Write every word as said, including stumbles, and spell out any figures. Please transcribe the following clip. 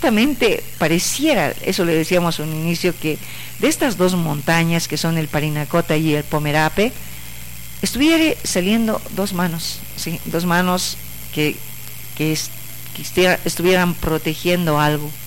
exactamente pareciera, eso le decíamos a un inicio, que de estas dos montañas que son el Parinacota y el Pomerape, estuviera saliendo dos manos, ¿sí? Dos manos que, que, es, que estuvieran protegiendo algo.